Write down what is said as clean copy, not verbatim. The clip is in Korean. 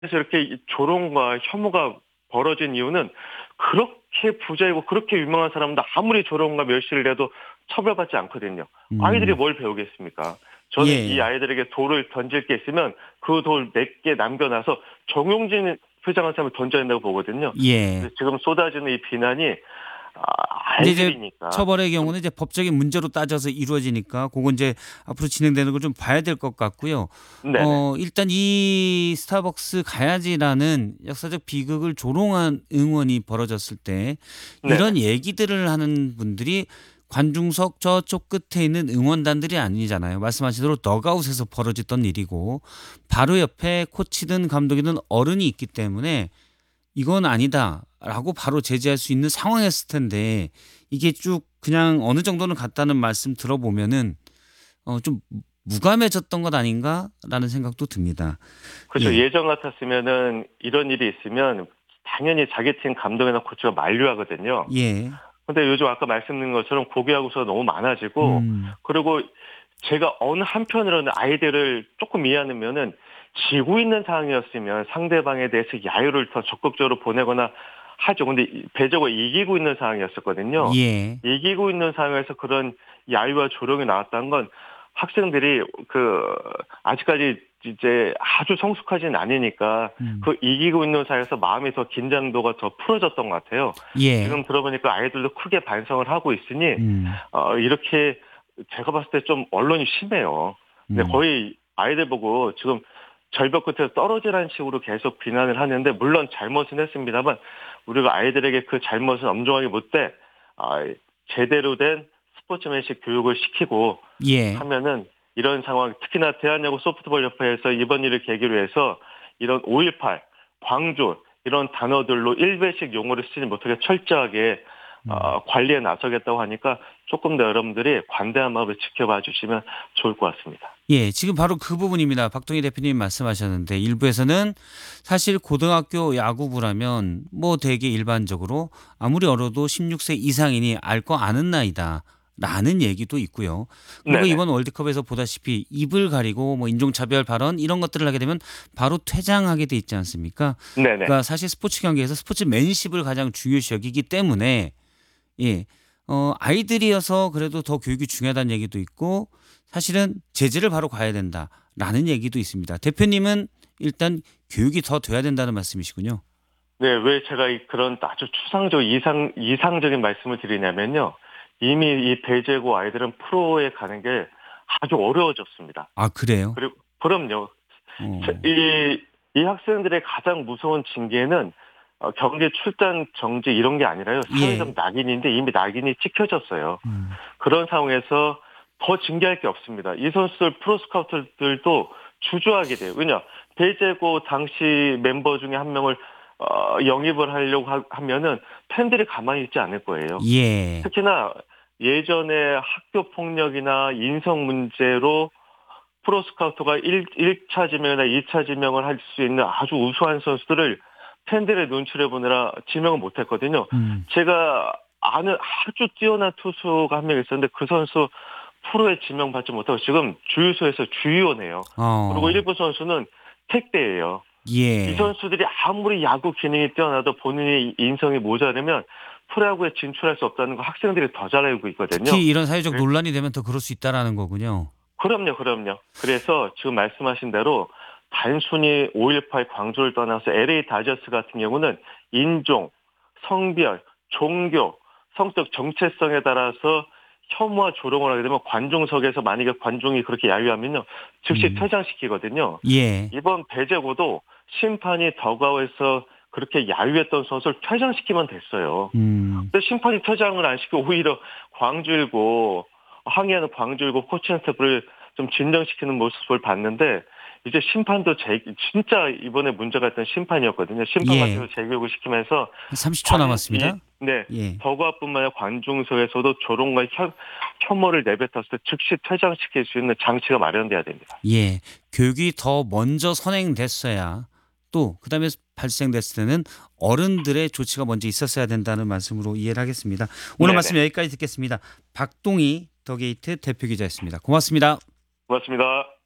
그래서 이렇게 조롱과 혐오가 벌어진 이유는 그렇게 부자이고 그렇게 유명한 사람도 아무리 조롱과 멸시를 해도 처벌받지 않거든요. 아이들이 음. 뭘 배우겠습니까? 저는 이 예. 아이들에게 돌을 던질 게 있으면 그 돌 몇 개 남겨놔서 정용진 회장한 사람을 던져야 된다고 보거든요. 예. 근데 지금 쏟아지는 이 비난이 근데 이제 아이들이니까 처벌의 좀 경우는 이제 법적인 문제로 따져서 이루어지니까 그건 이제 앞으로 진행되는 걸 좀 봐야 될 것 같고요. 네네. 일단 이 스타벅스 가야지라는 역사적 비극을 조롱한 응원이 벌어졌을 때 네네. 이런 얘기들을 하는 분들이 관중석 저쪽 끝에 있는 응원단들이 아니잖아요. 말씀하신 대로 덕아웃에서 벌어졌던 일이고 바로 옆에 코치든 감독이든 어른이 있기 때문에 이건 아니다라고 바로 제지할 수 있는 상황이었을 텐데 이게 쭉 그냥 어느 정도는 갔다는 말씀 들어보면은 좀 무감해졌던 것 아닌가라는 생각도 듭니다. 그렇죠. 예. 예전 같았으면은 이런 일이 있으면 당연히 자기 팀 감독이나 코치가 만류하거든요. 예. 근데 요즘 아까 말씀드린 것처럼 고교야구수가 너무 많아지고 음. 그리고 제가 어느 한편으로는 아이들을 조금 이해하면은 지고 있는 상황이었으면 상대방에 대해서 야유를 더 적극적으로 보내거나 하죠. 근데 배저가 이기고 있는 상황이었었거든요. 예. 이기고 있는 상황에서 그런 야유와 조롱이 나왔다는 건 학생들이 아직까지 이제 아주 성숙하지는 않으니까 음. 그 이기고 있는 사이에서 마음이 더 긴장도가 더 풀어졌던 것 같아요. 예. 지금 들어보니까 아이들도 크게 반성을 하고 있으니 음. 이렇게 제가 봤을 때 좀 언론이 심해요. 근데 음. 거의 아이들 보고 지금 절벽 끝에서 떨어지라는 식으로 계속 비난을 하는데 물론 잘못은 했습니다만 우리가 아이들에게 그 잘못은 엄중하게 못돼 제대로 된 스포츠맨식 교육을 시키고 예. 하면은 이런 상황 특히나 대한야구 소프트볼 협회에서 이번 일을 계기로 해서 이런 5.18 광주 이런 단어들로 일베식 용어를 쓰지 못하게 철저하게 음. 관리에 나서겠다고 하니까 조금 더 여러분들이 관대한 마음을 지켜봐 주시면 좋을 것 같습니다. 예. 지금 바로 그 부분입니다. 박동희 대표님 말씀하셨는데 일부에서는 사실 고등학교 야구부라면 뭐 되게 일반적으로 아무리 어려도 16세 이상이니 알 거 아는 나이다. 라는 얘기도 있고요. 그리고 네네. 이번 월드컵에서 보다시피 입을 가리고 뭐 인종차별 발언 이런 것들을 하게 되면 바로 퇴장하게 돼 있지 않습니까? 네네. 그러니까 사실 스포츠 경기에서 스포츠맨십을 가장 중요시 여기기 때문에 예. 아이들이어서 그래도 더 교육이 중요하다는 얘기도 있고 사실은 제재를 바로 가야 된다라는 얘기도 있습니다. 대표님은 일단 교육이 더 돼야 된다는 말씀이시군요. 네, 왜 제가 그런 아주 추상적 이상적인 말씀을 드리냐면요. 이미 이 대제고 아이들은 프로에 가는 게 아주 어려워졌습니다. 아 그래요? 그리고 그럼요. 어. 이 학생들의 가장 무서운 징계는 경기 출전 정지 이런 게 아니라요. 사회적 예. 낙인인데 이미 낙인이 찍혀졌어요. 음. 그런 상황에서 더 징계할 게 없습니다. 이 선수들 프로스카우터들도 주저하게 돼요. 왜냐 대제고 당시 멤버 중에 한 명을 영입을 하려고 하면은 팬들이 가만히 있지 않을 거예요. 예. 특히나 예전에 학교 폭력이나 인성 문제로 프로스카우터가 1차 지명이나 2차 지명을 할 수 있는 아주 우수한 선수들을 팬들의 눈치를 보느라 지명을 못했거든요. 음. 제가 아는 아주 뛰어난 투수가 한 명 있었는데 그 선수 프로에 지명받지 못하고 지금 주유소에서 주유원이에요. 그리고 어. 일부 선수는 택배예요. 이 예. 선수들이 아무리 야구 기능이 뛰어나도 본인의 인성이 모자라면 프로야구에 진출할 수 없다는 거 학생들이 더 잘 알고 있거든요. 특히 이런 사회적 그래- 논란이 되면 더 그럴 수 있다라는 거군요. 그럼요, 그럼요. 그래서 지금 말씀하신 대로 단순히 5.18 광주를 떠나서 LA 다저스 같은 경우는 인종, 성별, 종교, 성적 정체성에 따라서 혐오와 조롱을 하게 되면 관중석에서 만약에 관중이 그렇게 야유하면요 즉시 음. 퇴장시키거든요. 예. 이번 배제고도 심판이 더가우에서 그렇게 야유했던 선수를 퇴장시키면 됐어요. 음. 근데 심판이 퇴장을 안 시키고 오히려 광주일고 항의하는 광주일고 코칭 스태프를 좀 진정시키는 모습을 봤는데 이제 심판도 진짜 이번에 문제가 있던 심판이었거든요. 심판 같은 예. 걸 재교육을 시키면서 한 30초 남았습니다. 네, 예. 더가뿐만 아니라 관중석에서도 조롱과 혐오를 내뱉었을 때 즉시 퇴장시킬 수 있는 장치가 마련돼야 됩니다. 예. 교육이 더 먼저 선행됐어야 또 그다음에 발생됐을 때는 어른들의 조치가 먼저 있었어야 된다는 말씀으로 이해를 하겠습니다. 오늘 말씀 네네. 여기까지 듣겠습니다. 박동희 더게이트 대표 기자였습니다. 고맙습니다. 고맙습니다.